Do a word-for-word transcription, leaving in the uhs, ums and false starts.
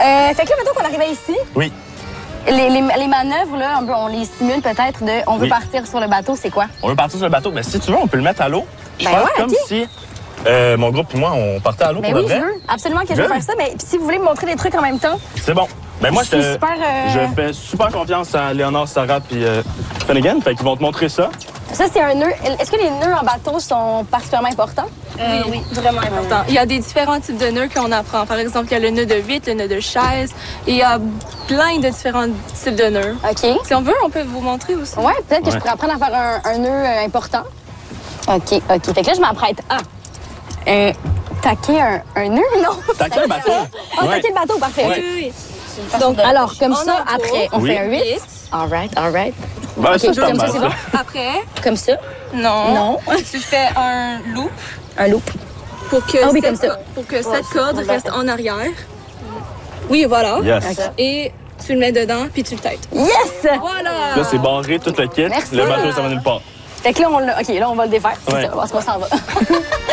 Euh, fait que là, mettons qu'on arrivait ici. Oui. Les, les, les manœuvres, là, on, peut, on les simule peut-être de on veut Oui. partir sur le bateau, c'est quoi? On veut partir sur le bateau. Mais si tu veux, on peut le mettre à l'eau. Je Ben pense ouais, comme ok. si euh, mon groupe et moi, on partait à l'eau Ben pour oui, de je vrai. veux. Absolument que je veux Good. faire ça. Mais si vous voulez me montrer des trucs en même temps, C'est bon. Ben moi, Je suis te- super, euh, je fais super confiance à Léonard, Sarah puis euh, Finnegan. Fait qu'ils vont te montrer ça. ça, c'est un nœud. Est-ce que les nœuds en bateau sont particulièrement importants? Euh, oui, vraiment important. Il y a des différents types de nœuds qu'on apprend. Par exemple, il y a le nœud de huit, le nœud de chaise. Et il y a plein de différents types de nœuds. OK. Si on veut, on peut vous montrer aussi. Ouais, peut-être que je Ouais. pourrais apprendre à faire un, un nœud euh, important. OK, OK. Fait que là, je m'apprête à euh, taquer un, un nœud, non? Taquer un bateau. Ah, Ouais. taquer le bateau, parfait. Ouais. Oui, oui. Donc, alors, comme On ça, entoure. après, on Oui. fait un huit. Huit. All right, all right. Ben, OK, ça, c'est pas comme ça, mal, c'est ça. bon? Après, Comme ça, non. Non. Tu fais un loop un loop. pour que, Ah oui, cette, comme ça. pour que cette corde reste en arrière. Oui, voilà. Yes. OK. Et tu le mets dedans, puis tu le têtes. Yes! Voilà! Là, c'est barré, tout le kit. Merci. Le bateau, ça va nulle part. Fait que là, on, l'a- OK, là, on va le défaire. C'est Ouais. ça, on va se s'en va.